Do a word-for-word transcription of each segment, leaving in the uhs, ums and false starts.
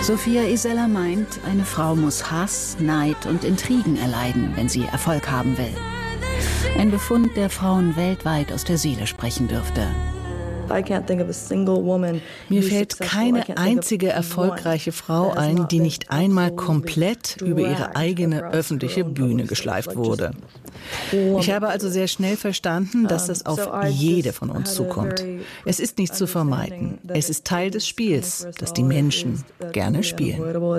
Sophia Isella meint, eine Frau muss Hass, Neid und Intrigen erleiden, wenn sie Erfolg haben will. Ein Befund, der Frauen weltweit aus der Seele sprechen dürfte. Mir fällt keine einzige erfolgreiche Frau ein, die nicht einmal komplett über ihre eigene öffentliche Bühne geschleift wurde. Ich habe also sehr schnell verstanden, dass das auf jede von uns zukommt. Es ist nicht zu vermeiden. Es ist Teil des Spiels, das die Menschen gerne spielen.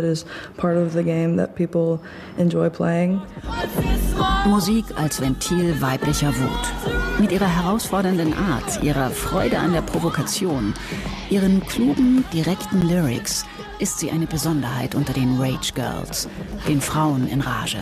Musik als Ventil weiblicher Wut. Mit ihrer herausfordernden Art, ihrer Freude an der Provokation, ihren klugen, direkten Lyrics ist sie eine Besonderheit unter den Rage Girls, den Frauen in Rage.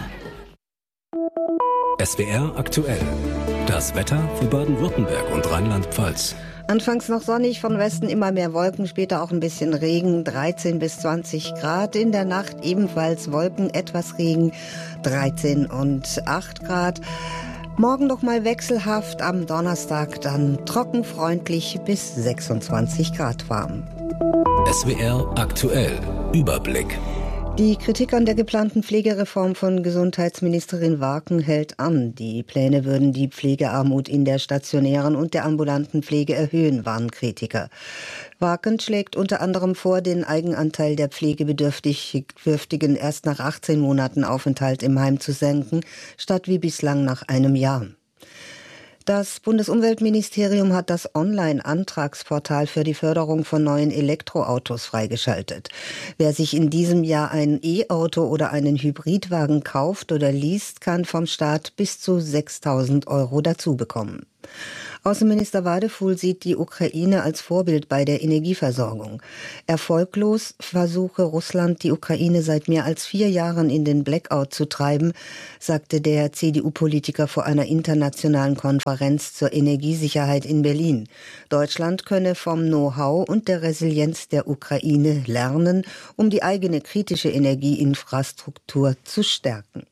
S W R aktuell. Das Wetter für Baden-Württemberg und Rheinland-Pfalz. Anfangs noch sonnig, von Westen immer mehr Wolken, später auch ein bisschen Regen, dreizehn bis zwanzig Grad. In der Nacht ebenfalls Wolken, etwas Regen, dreizehn und acht Grad. Morgen noch mal wechselhaft, am Donnerstag dann trocken, freundlich bis sechsundzwanzig Grad warm. S W R aktuell. Überblick. Die Kritik an der geplanten Pflegereform von Gesundheitsministerin Waken hält an. Die Pläne würden die Pflegearmut in der stationären und der ambulanten Pflege erhöhen, warnen Kritiker. Waken schlägt unter anderem vor, den Eigenanteil der Pflegebedürftigen erst nach achtzehn Monaten Aufenthalt im Heim zu senken, statt wie bislang nach einem Jahr. Das Bundesumweltministerium hat das Online-Antragsportal für die Förderung von neuen Elektroautos freigeschaltet. Wer sich in diesem Jahr ein E-Auto oder einen Hybridwagen kauft oder liest, kann vom Staat bis zu sechstausend Euro dazu bekommen. Außenminister Wadefuhl sieht die Ukraine als Vorbild bei der Energieversorgung. Erfolglos versuche Russland, die Ukraine seit mehr als vier Jahren in den Blackout zu treiben, sagte der C D U-Politiker vor einer internationalen Konferenz zur Energiesicherheit in Berlin. Deutschland könne vom Know-how und der Resilienz der Ukraine lernen, um die eigene kritische Energieinfrastruktur zu stärken.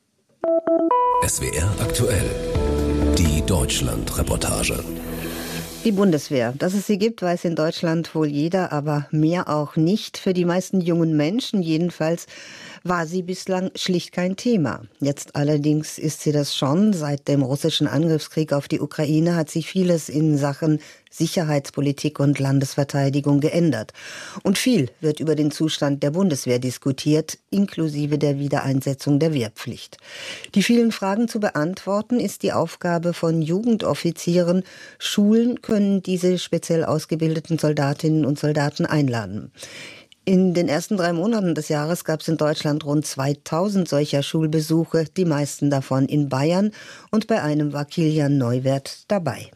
S W R aktuell. Die Deutschland-Reportage. Die Bundeswehr. Dass es sie gibt, weiß in Deutschland wohl jeder, aber mehr auch nicht. Für die meisten jungen Menschen jedenfalls war sie bislang schlicht kein Thema. Jetzt allerdings ist sie das schon. Seit dem russischen Angriffskrieg auf die Ukraine hat sich vieles in Sachen Sicherheitspolitik und Landesverteidigung geändert. Und viel wird über den Zustand der Bundeswehr diskutiert, inklusive der Wiedereinsetzung der Wehrpflicht. Die vielen Fragen zu beantworten ist die Aufgabe von Jugendoffizieren. Schulen können diese speziell ausgebildeten Soldatinnen und Soldaten einladen. In den ersten drei Monaten des Jahres gab es in Deutschland rund zweitausend solcher Schulbesuche, die meisten davon in Bayern. Und bei einem war Kilian Neuwert dabei.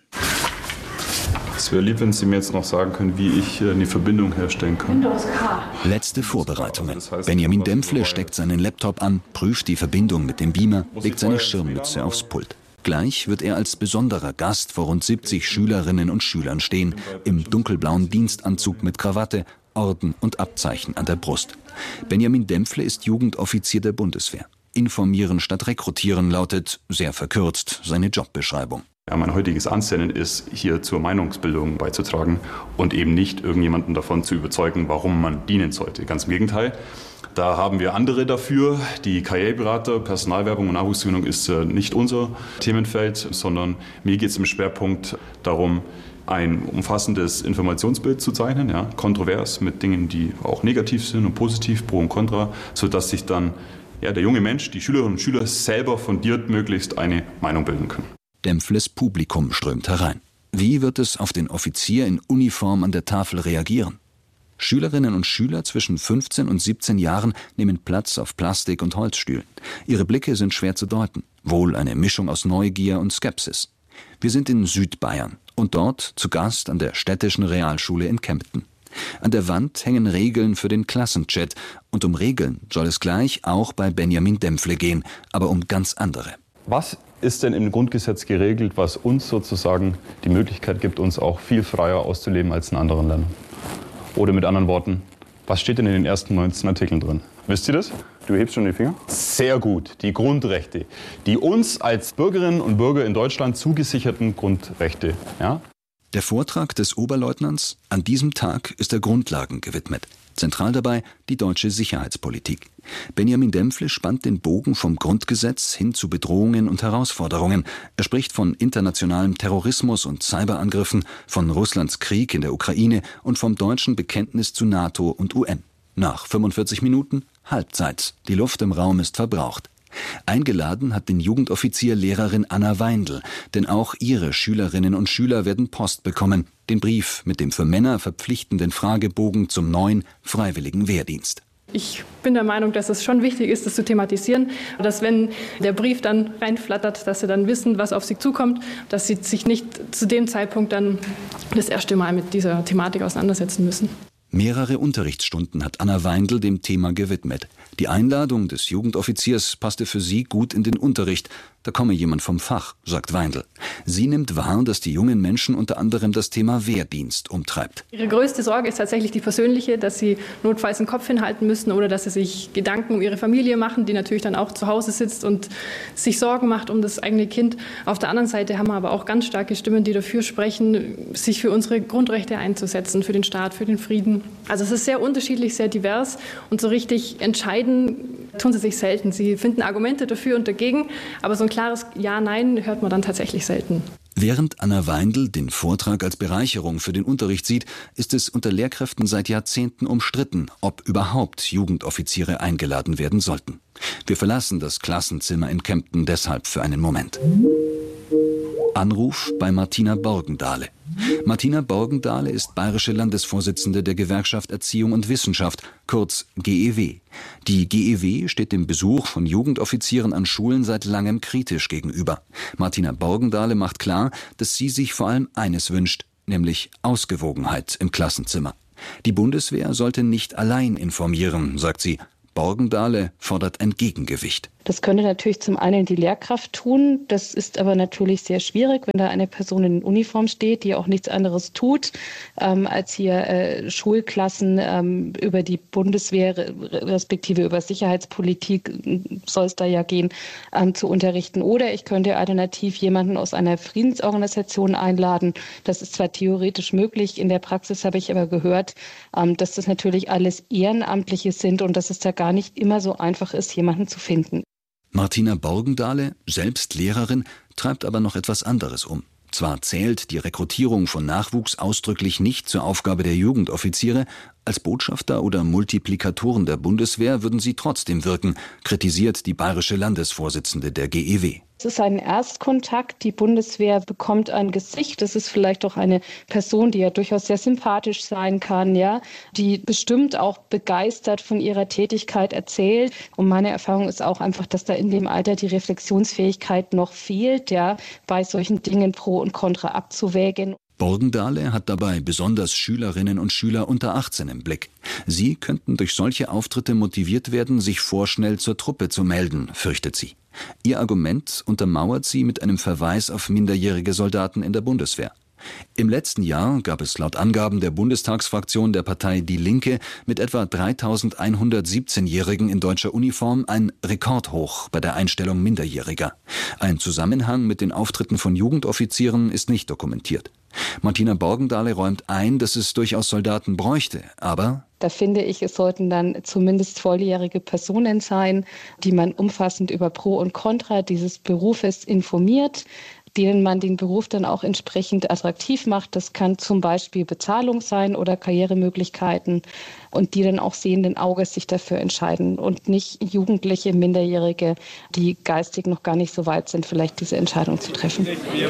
Es wäre lieb, wenn Sie mir jetzt noch sagen können, wie ich eine Verbindung herstellen kann. Letzte Vorbereitungen. Benjamin Dempfle steckt seinen Laptop an, prüft die Verbindung mit dem Beamer, legt seine Schirmmütze aufs Pult. Gleich wird er als besonderer Gast vor rund siebzig Schülerinnen und Schülern stehen, im dunkelblauen Dienstanzug mit Krawatte, Orden und Abzeichen an der Brust. Benjamin Dempfle ist Jugendoffizier der Bundeswehr. Informieren statt rekrutieren lautet, sehr verkürzt, seine Jobbeschreibung. Ja, mein heutiges Ansinnen ist, hier zur Meinungsbildung beizutragen und eben nicht irgendjemanden davon zu überzeugen, warum man dienen sollte. Ganz im Gegenteil. Da haben wir andere dafür. Die Karriereberater, Personalwerbung und Nachwuchsgewinnung ist nicht unser Themenfeld, sondern mir geht es im Schwerpunkt darum, ein umfassendes Informationsbild zu zeichnen, ja, kontrovers mit Dingen, die auch negativ sind und positiv, pro und contra, sodass sich dann ja, der junge Mensch, die Schülerinnen und Schüler selber fundiert möglichst eine Meinung bilden können. Dempfles Publikum strömt herein. Wie wird es auf den Offizier in Uniform an der Tafel reagieren? Schülerinnen und Schüler zwischen fünfzehn und siebzehn Jahren nehmen Platz auf Plastik- und Holzstühlen. Ihre Blicke sind schwer zu deuten, wohl eine Mischung aus Neugier und Skepsis. Wir sind in Südbayern und dort zu Gast an der städtischen Realschule in Kempten. An der Wand hängen Regeln für den Klassenchat und um Regeln soll es gleich auch bei Benjamin Dempfle gehen, aber um ganz andere. Was ist denn im Grundgesetz geregelt, was uns sozusagen die Möglichkeit gibt, uns auch viel freier auszuleben als in anderen Ländern? Oder mit anderen Worten, was steht denn in den ersten neunzehn Artikeln drin? Wisst ihr das? Du hebst schon die Finger? Sehr gut, die Grundrechte. Die uns als Bürgerinnen und Bürger in Deutschland zugesicherten Grundrechte. Ja? Der Vortrag des Oberleutnants an diesem Tag ist der Grundlagen gewidmet. Zentral dabei die deutsche Sicherheitspolitik. Benjamin Dempfle spannt den Bogen vom Grundgesetz hin zu Bedrohungen und Herausforderungen. Er spricht von internationalem Terrorismus und Cyberangriffen, von Russlands Krieg in der Ukraine und vom deutschen Bekenntnis zu NATO und U N. Nach fünfundvierzig Minuten Halbzeit. Die Luft im Raum ist verbraucht. Eingeladen hat den Jugendoffizier Lehrerin Anna Weindl, denn auch ihre Schülerinnen und Schüler werden Post bekommen, den Brief mit dem für Männer verpflichtenden Fragebogen zum neuen freiwilligen Wehrdienst. Ich bin der Meinung, dass es schon wichtig ist, das zu thematisieren, dass wenn der Brief dann reinflattert, dass sie dann wissen, was auf sie zukommt, dass sie sich nicht zu dem Zeitpunkt dann das erste Mal mit dieser Thematik auseinandersetzen müssen. Mehrere Unterrichtsstunden hat Anna Weindl dem Thema gewidmet. Die Einladung des Jugendoffiziers passte für sie gut in den Unterricht. Da komme jemand vom Fach, sagt Weindl. Sie nimmt wahr, dass die jungen Menschen unter anderem das Thema Wehrdienst umtreibt. Ihre größte Sorge ist tatsächlich die persönliche, dass sie notfalls den Kopf hinhalten müssen oder dass sie sich Gedanken um ihre Familie machen, die natürlich dann auch zu Hause sitzt und sich Sorgen macht um das eigene Kind. Auf der anderen Seite haben wir aber auch ganz starke Stimmen, die dafür sprechen, sich für unsere Grundrechte einzusetzen, für den Staat, für den Frieden. Also es ist sehr unterschiedlich, sehr divers und so richtig entscheiden tun sie sich selten. Sie finden Argumente dafür und dagegen, aber so ein klares Ja-Nein hört man dann tatsächlich selten. Während Anna Weindl den Vortrag als Bereicherung für den Unterricht sieht, ist es unter Lehrkräften seit Jahrzehnten umstritten, ob überhaupt Jugendoffiziere eingeladen werden sollten. Wir verlassen das Klassenzimmer in Kempten deshalb für einen Moment. Anruf bei Martina Borgendahle. Martina Borgendahle ist bayerische Landesvorsitzende der Gewerkschaft Erziehung und Wissenschaft, kurz G E W. Die G E W steht dem Besuch von Jugendoffizieren an Schulen seit langem kritisch gegenüber. Martina Borgendahle macht klar, dass sie sich vor allem eines wünscht, nämlich Ausgewogenheit im Klassenzimmer. Die Bundeswehr sollte nicht allein informieren, sagt sie. Borgendahle fordert ein Gegengewicht. Das könnte natürlich zum einen die Lehrkraft tun. Das ist aber natürlich sehr schwierig, wenn da eine Person in Uniform steht, die auch nichts anderes tut, ähm, als hier äh, Schulklassen ähm, über die Bundeswehr respektive über Sicherheitspolitik soll es da ja gehen, ähm, zu unterrichten. Oder ich könnte alternativ jemanden aus einer Friedensorganisation einladen. Das ist zwar theoretisch möglich, in der Praxis habe ich aber gehört, ähm, dass das natürlich alles Ehrenamtliche sind und dass es da gar nicht immer so einfach ist, jemanden zu finden. Martina Borgendahle, selbst Lehrerin, treibt aber noch etwas anderes um. Zwar zählt die Rekrutierung von Nachwuchs ausdrücklich nicht zur Aufgabe der Jugendoffiziere, als Botschafter oder Multiplikatoren der Bundeswehr würden sie trotzdem wirken, kritisiert die bayerische Landesvorsitzende der G E W. Es ist ein Erstkontakt. Die Bundeswehr bekommt ein Gesicht. Das ist vielleicht auch eine Person, die ja durchaus sehr sympathisch sein kann, ja, die bestimmt auch begeistert von ihrer Tätigkeit erzählt. Und meine Erfahrung ist auch einfach, dass da in dem Alter die Reflexionsfähigkeit noch fehlt, ja, bei solchen Dingen Pro und Contra abzuwägen. Borgendahle hat dabei besonders Schülerinnen und Schüler unter achtzehn im Blick. Sie könnten durch solche Auftritte motiviert werden, sich vorschnell zur Truppe zu melden, fürchtet sie. Ihr Argument untermauert sie mit einem Verweis auf minderjährige Soldaten in der Bundeswehr. Im letzten Jahr gab es laut Angaben der Bundestagsfraktion der Partei Die Linke mit etwa dreitausendeinhundert siebzehnjährigen in deutscher Uniform ein Rekordhoch bei der Einstellung Minderjähriger. Ein Zusammenhang mit den Auftritten von Jugendoffizieren ist nicht dokumentiert. Martina Borgendahle räumt ein, dass es durchaus Soldaten bräuchte, aber da finde ich, es sollten dann zumindest volljährige Personen sein, die man umfassend über Pro und Contra dieses Berufes informiert, denen man den Beruf dann auch entsprechend attraktiv macht. Das kann zum Beispiel Bezahlung sein oder Karrieremöglichkeiten und die dann auch sehenden Auges sich dafür entscheiden und nicht Jugendliche, Minderjährige, die geistig noch gar nicht so weit sind, vielleicht diese Entscheidung zu treffen.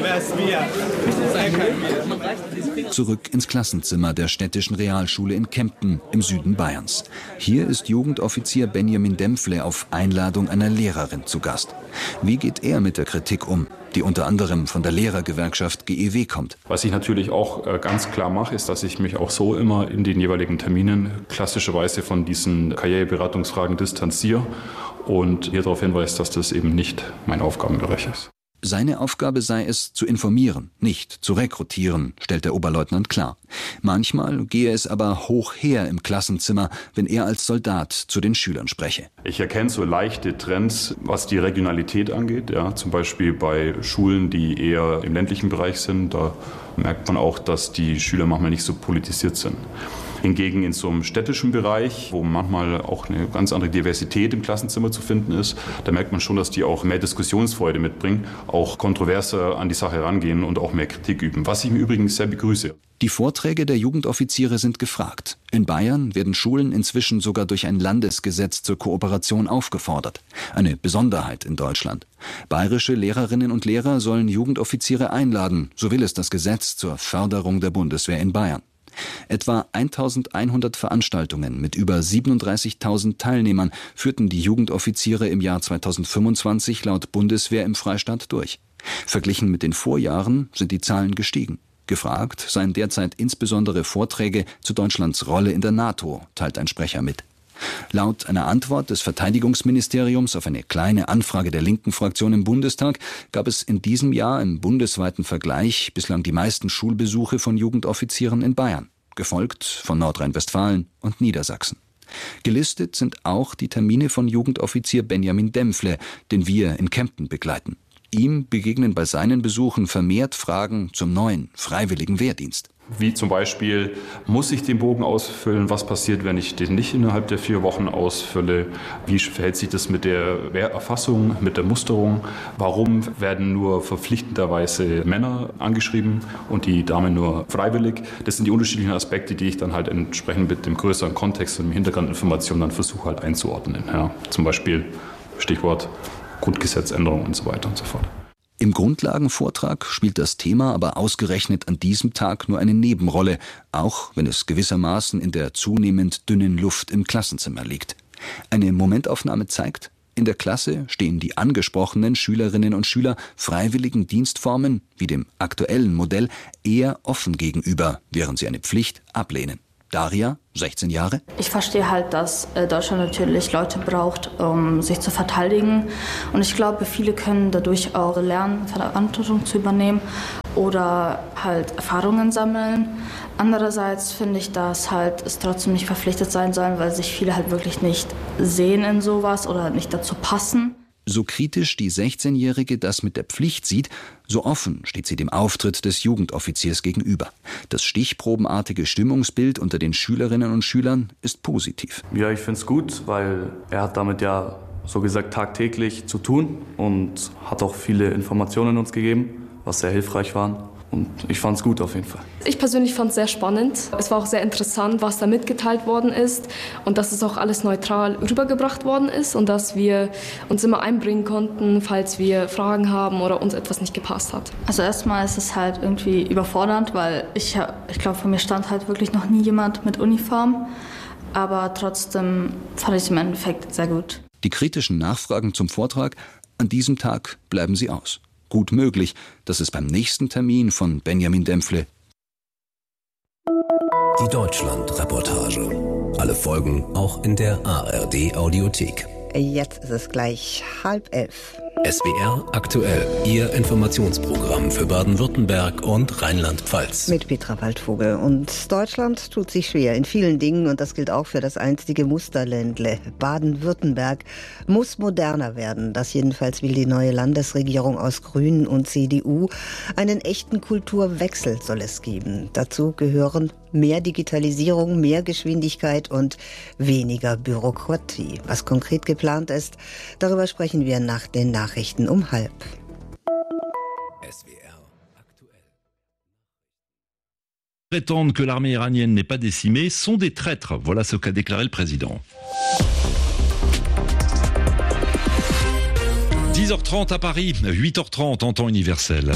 Zurück ins Klassenzimmer der städtischen Realschule in Kempten im Süden Bayerns. Hier ist Jugendoffizier Benjamin Dempfle auf Einladung einer Lehrerin zu Gast. Wie geht er mit der Kritik um, die unter anderem von der Lehrergewerkschaft G E W kommt? Was ich natürlich auch ganz klar mache, ist, dass ich mich auch so immer in den jeweiligen Terminen klassischerweise von diesen Karriereberatungsfragen distanziere und hier darauf hinweise, dass das eben nicht mein Aufgabenbereich ist. Seine Aufgabe sei es, zu informieren, nicht zu rekrutieren, stellt der Oberleutnant klar. Manchmal gehe es aber hoch her im Klassenzimmer, wenn er als Soldat zu den Schülern spreche. Ich erkenne so leichte Trends, was die Regionalität angeht. Ja, zum Beispiel bei Schulen, die eher im ländlichen Bereich sind. Da merkt man auch, dass die Schüler manchmal nicht so politisiert sind. Hingegen in so einem städtischen Bereich, wo manchmal auch eine ganz andere Diversität im Klassenzimmer zu finden ist, da merkt man schon, dass die auch mehr Diskussionsfreude mitbringen, auch kontroverser an die Sache herangehen und auch mehr Kritik üben, was ich im Übrigen sehr begrüße. Die Vorträge der Jugendoffiziere sind gefragt. In Bayern werden Schulen inzwischen sogar durch ein Landesgesetz zur Kooperation aufgefordert. Eine Besonderheit in Deutschland. Bayerische Lehrerinnen und Lehrer sollen Jugendoffiziere einladen, so will es das Gesetz zur Förderung der Bundeswehr in Bayern. Etwa eintausendeinhundert Veranstaltungen mit über siebenunddreißigtausend Teilnehmern führten die Jugendoffiziere im Jahr zweitausendfünfundzwanzig laut Bundeswehr im Freistaat durch. Verglichen mit den Vorjahren sind die Zahlen gestiegen. Gefragt seien derzeit insbesondere Vorträge zu Deutschlands Rolle in der NATO, teilt ein Sprecher mit. Laut einer Antwort des Verteidigungsministeriums auf eine kleine Anfrage der linken Fraktion im Bundestag gab es in diesem Jahr im bundesweiten Vergleich bislang die meisten Schulbesuche von Jugendoffizieren in Bayern, gefolgt von Nordrhein-Westfalen und Niedersachsen. Gelistet sind auch die Termine von Jugendoffizier Benjamin Dempfle, den wir in Kempten begleiten. Ihm begegnen bei seinen Besuchen vermehrt Fragen zum neuen freiwilligen Wehrdienst. Wie zum Beispiel, muss ich den Bogen ausfüllen? Was passiert, wenn ich den nicht innerhalb der vier Wochen ausfülle? Wie verhält sich das mit der Wehrerfassung, mit der Musterung? Warum werden nur verpflichtenderweise Männer angeschrieben und die Damen nur freiwillig? Das sind die unterschiedlichen Aspekte, die ich dann halt entsprechend mit dem größeren Kontext und Hintergrundinformationen dann versuche halt einzuordnen. Ja, zum Beispiel Stichwort Grundgesetzänderung und so weiter und so fort. Im Grundlagenvortrag spielt das Thema aber ausgerechnet an diesem Tag nur eine Nebenrolle, auch wenn es gewissermaßen in der zunehmend dünnen Luft im Klassenzimmer liegt. Eine Momentaufnahme zeigt, in der Klasse stehen die angesprochenen Schülerinnen und Schüler freiwilligen Dienstformen, wie dem aktuellen Modell, eher offen gegenüber, während sie eine Pflicht ablehnen. Daria, sechzehn Jahre. Ich verstehe halt, dass Deutschland natürlich Leute braucht, um sich zu verteidigen. Und ich glaube, viele können dadurch auch lernen, Verantwortung zu übernehmen oder halt Erfahrungen sammeln. Andererseits finde ich, dass halt es trotzdem nicht verpflichtet sein soll, weil sich viele halt wirklich nicht sehen in sowas oder nicht dazu passen. So kritisch die sechzehnjährige das mit der Pflicht sieht, so offen steht sie dem Auftritt des Jugendoffiziers gegenüber. Das stichprobenartige Stimmungsbild unter den Schülerinnen und Schülern ist positiv. Ja, ich finde es gut, weil er hat damit ja so gesagt tagtäglich zu tun und hat auch viele Informationen uns gegeben, was sehr hilfreich waren. Und ich fand es gut auf jeden Fall. Ich persönlich fand es sehr spannend. Es war auch sehr interessant, was da mitgeteilt worden ist und dass es auch alles neutral rübergebracht worden ist und dass wir uns immer einbringen konnten, falls wir Fragen haben oder uns etwas nicht gepasst hat. Also erstmal ist es halt irgendwie überfordernd, weil ich, ich glaube, vor mir stand halt wirklich noch nie jemand mit Uniform. Aber trotzdem fand ich es im Endeffekt sehr gut. Die kritischen Nachfragen zum Vortrag, an diesem Tag bleiben sie aus. Gut möglich, dass es beim nächsten Termin von Benjamin Dempfle. Die Deutschland-Reportage. Alle Folgen auch in der A R D-Audiothek. Jetzt ist es gleich halb elf. S W R aktuell, Ihr Informationsprogramm für Baden-Württemberg und Rheinland-Pfalz. Mit Petra Waldvogel. Und Deutschland tut sich schwer in vielen Dingen und das gilt auch für das einstige Musterländle. Baden-Württemberg muss moderner werden. Das jedenfalls will die neue Landesregierung aus Grünen und C D U. Einen echten Kulturwechsel soll es geben. Dazu gehören mehr Digitalisierung, mehr Geschwindigkeit und weniger Bürokratie. Was konkret geplant ist, darüber sprechen wir nach den Nachrichten um halb. S W R aktuell. Prétendent que l'armée iranienne n'est pas décimée sont des traîtres. Voilà ce qu'a déclaré le président. dix heures trente à Paris, huit heures trente en temps universel.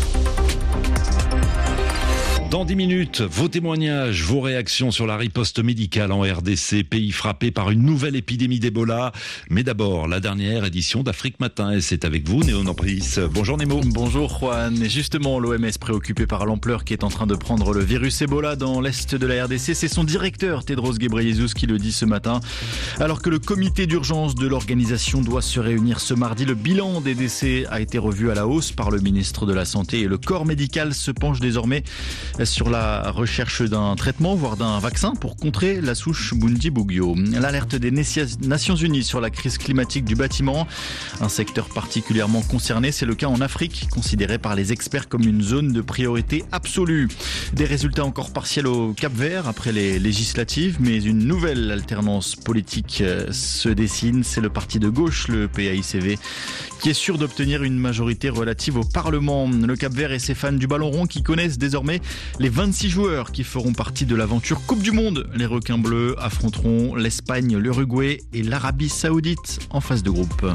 Dans dix minutes, vos témoignages, vos réactions sur la riposte médicale en R D C, pays frappé par une nouvelle épidémie d'Ebola. Mais d'abord, la dernière édition d'Afrique Matin. Et c'est avec vous, Néo Nambris. Bonjour Némo. Bonjour Juan. Et justement, l'O M S préoccupé par l'ampleur qui est en train de prendre le virus Ebola dans l'est de la R D C. C'est son directeur, Tedros Ghebreyesus, qui le dit ce matin. Alors que le comité d'urgence de l'organisation doit se réunir ce mardi, le bilan des décès a été revu à la hausse par le ministre de la Santé et le corps médical se penche désormais sur la recherche d'un traitement, voire d'un vaccin pour contrer la souche Bundibugyo. L'alerte des Nations Unies sur la crise climatique du bâtiment, un secteur particulièrement concerné, c'est le cas en Afrique, considéré par les experts comme une zone de priorité absolue. Des résultats encore partiels au Cap-Vert après les législatives, mais une nouvelle alternance politique se dessine. C'est le parti de gauche, le P A I C V, qui est sûr d'obtenir une majorité relative au Parlement. Le Cap-Vert et ses fans du ballon rond qui connaissent désormais les vingt-six joueurs qui feront partie de l'aventure Coupe du Monde. Les requins bleus affronteront l'Espagne, l'Uruguay et l'Arabie Saoudite en phase de groupe.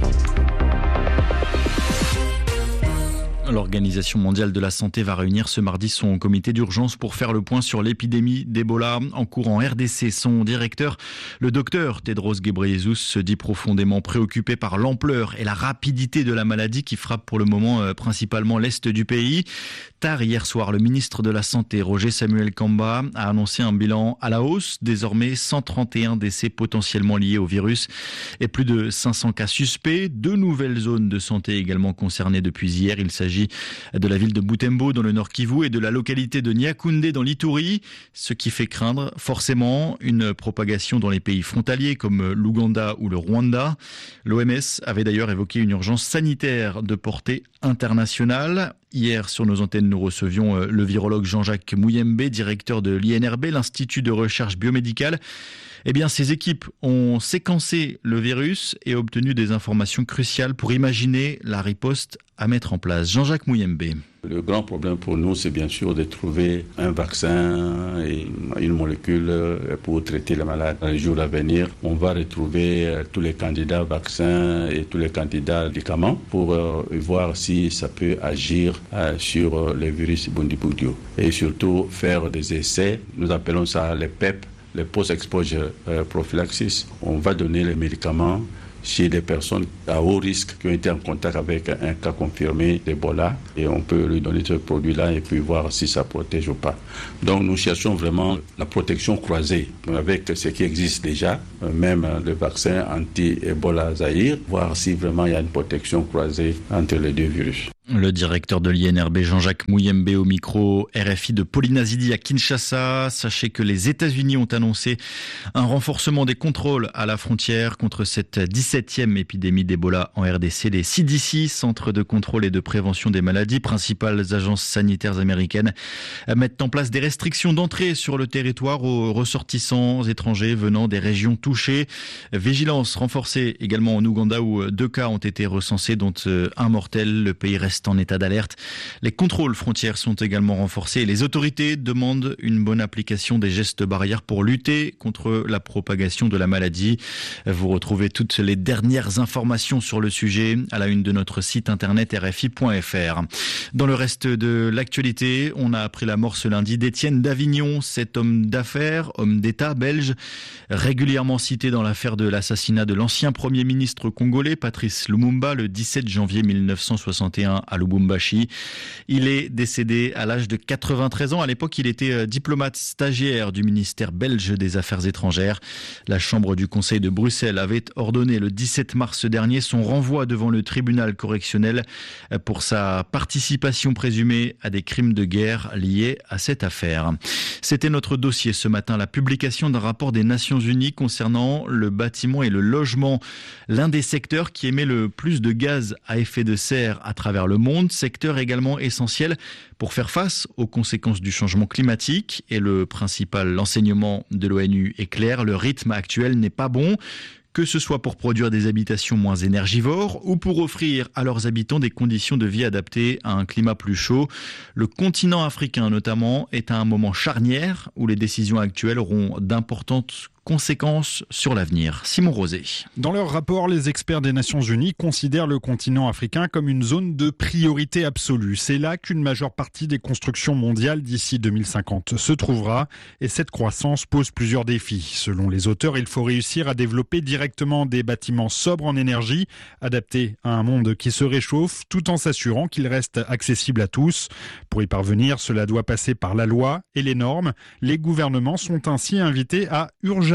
L'Organisation mondiale de la santé va réunir ce mardi son comité d'urgence pour faire le point sur l'épidémie d'Ebola en cours en R D C. Son directeur, le docteur Tedros Ghebreyesus, se dit profondément préoccupé par l'ampleur et la rapidité de la maladie qui frappe pour le moment euh, principalement l'est du pays. Tard hier soir, le ministre de la Santé, Roger Samuel Kamba, a annoncé un bilan à la hausse. Désormais, cent trente et un décès potentiellement liés au virus et plus de cinq cents cas suspects. Deux nouvelles zones de santé également concernées depuis hier. Il s'agit de la ville de Butembo dans le Nord Kivu et de la localité de Nyakoundé dans l'Ituri, ce qui fait craindre forcément une propagation dans les pays frontaliers comme l'Ouganda ou le Rwanda. L'O M S avait d'ailleurs évoqué une urgence sanitaire de portée internationale. Hier, sur nos antennes, nous recevions le virologue Jean-Jacques Mouyembe, directeur de l'I N R B, l'Institut de recherche biomédicale. Eh bien, ces équipes ont séquencé le virus et obtenu des informations cruciales pour imaginer la riposte à mettre en place. Jean-Jacques Mouyembe. Le grand problème pour nous, c'est bien sûr de trouver un vaccin et une molécule pour traiter les malades. Dans les jours à venir, on va retrouver tous les candidats vaccins et tous les candidats médicaments pour voir si ça peut agir sur le virus Bundibugyo. Et surtout, faire des essais. Nous appelons ça les P E P, les post-exposure prophylaxis. On va donner les médicaments chez des personnes à haut risque qui ont été en contact avec un cas confirmé d'Ebola et on peut lui donner ce produit-là et puis voir si ça protège ou pas. Donc nous cherchons vraiment la protection croisée avec ce qui existe déjà, même le vaccin anti-Ebola Zaïre, voir si vraiment il y a une protection croisée entre les deux virus. Le directeur de l'I N R B, Jean-Jacques Mouyembe, au micro R F I de Pauline Azidi à Kinshasa. Sachez que les États-Unis ont annoncé un renforcement des contrôles à la frontière contre cette dix-septième épidémie d'Ebola en R D C. Les C D C, Centres de contrôle et de prévention des maladies, principales agences sanitaires américaines, mettent en place des restrictions d'entrée sur le territoire aux ressortissants étrangers venant des régions touchées. Vigilance renforcée également en Ouganda où deux cas ont été recensés, dont un mortel. Le pays reste en état d'alerte. Les contrôles frontières sont également renforcés et les autorités demandent une bonne application des gestes barrières pour lutter contre la propagation de la maladie. Vous retrouvez toutes les dernières informations sur le sujet à la une de notre site internet R F I point F R. Dans le reste de l'actualité, on a appris la mort ce lundi d'Étienne Davignon, cet homme d'affaires, homme d'État belge, régulièrement cité dans l'affaire de l'assassinat de l'ancien Premier ministre congolais Patrice Lumumba le dix-sept janvier mille neuf cent soixante et un à Lubumbashi. Il est décédé à l'âge de quatre-vingt-treize ans. À l'époque, il était diplomate stagiaire du ministère belge des Affaires étrangères. La Chambre du Conseil de Bruxelles avait ordonné le dix-sept mars dernier son renvoi devant le tribunal correctionnel pour sa participation présumée à des crimes de guerre liés à cette affaire. C'était notre dossier ce matin, la publication d'un rapport des Nations Unies concernant le bâtiment et le logement, l'un des secteurs qui émet le plus de gaz à effet de serre à travers le monde, secteur également essentiel pour faire face aux conséquences du changement climatique. Et le principal enseignement de l'ONU est clair, le rythme actuel n'est pas bon, que ce soit pour produire des habitations moins énergivores ou pour offrir à leurs habitants des conditions de vie adaptées à un climat plus chaud. Le continent africain notamment est à un moment charnière où les décisions actuelles auront d'importantes conséquences sur l'avenir. Simon Rosé. Dans leur rapport, les experts des Nations Unies considèrent le continent africain comme une zone de priorité absolue. C'est là qu'une majeure partie des constructions mondiales d'ici deux mille cinquante se trouvera et cette croissance pose plusieurs défis. Selon les auteurs, il faut réussir à développer directement des bâtiments sobres en énergie, adaptés à un monde qui se réchauffe, tout en s'assurant qu'ils restent accessibles à tous. Pour y parvenir, cela doit passer par la loi et les normes. Les gouvernements sont ainsi invités à urgemment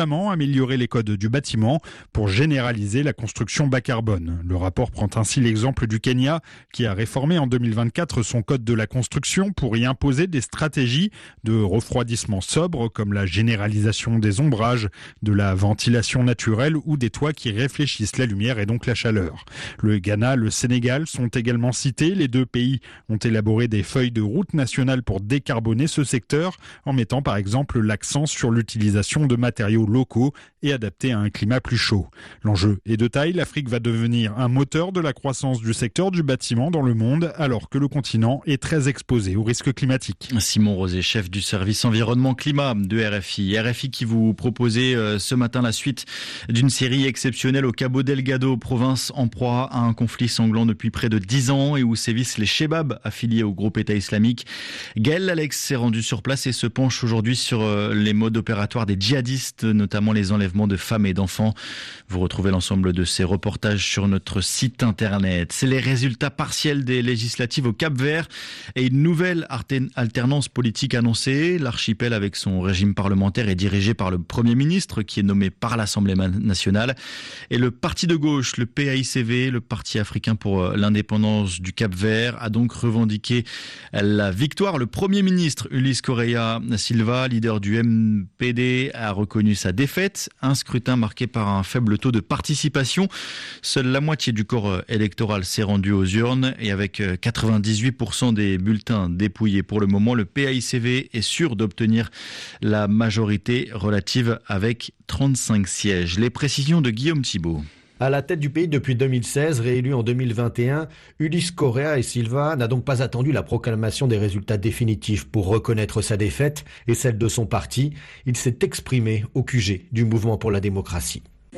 notamment améliorer les codes du bâtiment pour généraliser la construction bas carbone. Le rapport prend ainsi l'exemple du Kenya qui a réformé en deux mille vingt-quatre son code de la construction pour y imposer des stratégies de refroidissement sobre comme la généralisation des ombrages, de la ventilation naturelle ou des toits qui réfléchissent la lumière et donc la chaleur. Le Ghana, le Sénégal sont également cités. Les deux pays ont élaboré des feuilles de route nationales pour décarboner ce secteur en mettant par exemple l'accent sur l'utilisation de matériaux locaux et adaptés à un climat plus chaud. L'enjeu est de taille, l'Afrique va devenir un moteur de la croissance du secteur du bâtiment dans le monde alors que le continent est très exposé aux risques climatiques. Simon Rosé, chef du service environnement climat de R F I. R F I qui vous proposait ce matin la suite d'une série exceptionnelle au Cabo Delgado, province en proie à un conflit sanglant depuis près de dix ans et où sévissent les Chebabs affiliés au groupe État islamique. Gaël Alex s'est rendu sur place et se penche aujourd'hui sur les modes opératoires des djihadistes, notamment les enlèvements de femmes et d'enfants. Vous retrouvez l'ensemble de ces reportages sur notre site internet. C'est les résultats partiels des législatives au Cap-Vert et une nouvelle alternance politique annoncée. L'archipel avec son régime parlementaire est dirigé par le Premier ministre qui est nommé par l'Assemblée nationale. Et le parti de gauche, le P A I C V, le Parti africain pour l'indépendance du Cap-Vert, a donc revendiqué la victoire. Le Premier ministre Ulysse Correa Silva, leader du M P D, a reconnu sa défaite. Un scrutin marqué par un faible taux de participation. Seule la moitié du corps électoral s'est rendu aux urnes et avec quatre-vingt-dix-huit pour cent des bulletins dépouillés pour le moment, le P A I C V est sûr d'obtenir la majorité relative avec trente-cinq sièges. Les précisions de Guillaume Thibault. À la tête du pays depuis deux mille seize, réélu en deux mille vingt et un, Ulysse Correa et Silva n'a donc pas attendu la proclamation des résultats définitifs pour reconnaître sa défaite et celle de son parti. Il s'est exprimé au Q G du Mouvement pour la démocratie.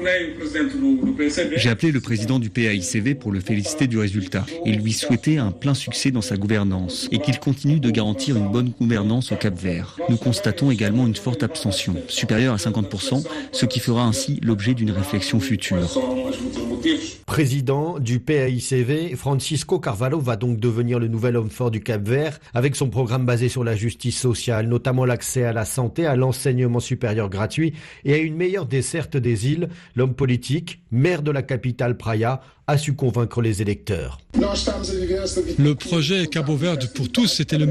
J'ai appelé le président du P A I C V pour le féliciter du résultat et lui souhaiter un plein succès dans sa gouvernance et qu'il continue de garantir une bonne gouvernance au Cap-Vert. Nous constatons également une forte abstention, supérieure à cinquante pour cent, ce qui fera ainsi l'objet d'une réflexion future. Président du P A I C V, Francisco Carvalho va donc devenir le nouvel homme fort du Cap-Vert avec son programme basé sur la justice sociale, notamment l'accès à la santé, à l'enseignement supérieur gratuit et à une meilleure desserte des îles. L'homme politique, maire de la capitale Praia, a su convaincre les électeurs. Le projet Cabo Verde pour tous était le